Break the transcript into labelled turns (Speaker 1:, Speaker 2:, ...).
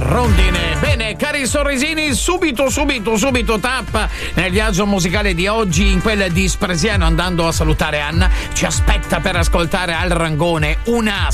Speaker 1: rondine. Bene, cari sorrisini, subito tappa nel viaggio musicale di oggi in quel di Spresiano, andando a salutare Anna. Ci aspetta per ascoltare al Rangone una